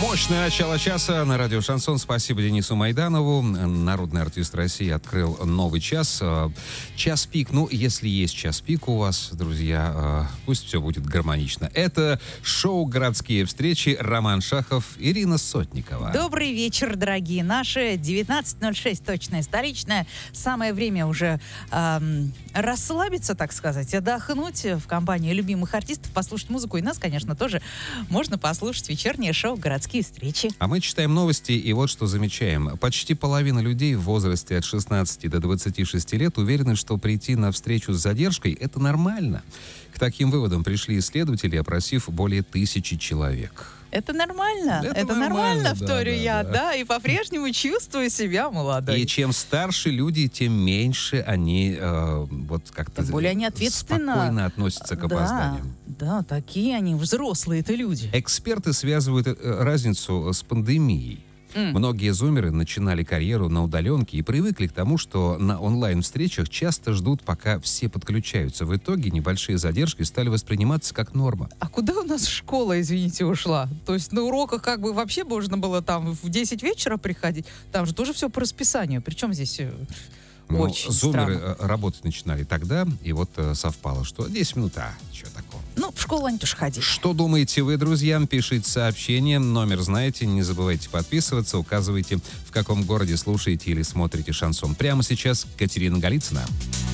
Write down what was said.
Мощное начало часа на радио «Шансон». Спасибо Денису Майданову. Народный артист России открыл новый час. Час пик. Ну, если есть час пик у вас, друзья, пусть все будет гармонично. Это шоу «Городские встречи». Роман Шахов, Ирина Сотникова. Добрый вечер, дорогие наши. 19:06, точное столичное. Самое время уже расслабиться, так сказать, отдохнуть в компании любимых артистов, послушать музыку. И нас, конечно, тоже можно послушать. Вечернее шоу «Городские встречи». А мы читаем новости, и вот что замечаем. Почти половина людей в возрасте от 16 до 26 лет уверены, что прийти на встречу с задержкой – это нормально. К таким выводам пришли исследователи, опросив более 1000 человек. Это нормально. Это нормально, вторю я, да. И по-прежнему чувствую себя молодой. И чем старше люди, тем меньше они вот как-то тем более они ответственно спокойно относятся к опозданиям. Да, такие они взрослые-то люди. Эксперты связывают разницу с пандемией. Многие зумеры начинали карьеру на удаленке и привыкли к тому, что на онлайн-встречах часто ждут, пока все подключаются. В итоге небольшие задержки стали восприниматься как норма. А куда у нас школа, извините, ушла? То есть на уроках как бы вообще можно было там в 10 вечера приходить? Там же тоже все по расписанию. Причем здесь... Очень зумеры странно. Работать начинали тогда, и вот совпало, что 10 минут, что такого. Ну, в школу они тоже ходили. Что думаете вы, друзья? Пишите сообщение, номер знаете, не забывайте подписываться, указывайте, в каком городе слушаете или смотрите шансон. Прямо сейчас Катерина Голицына.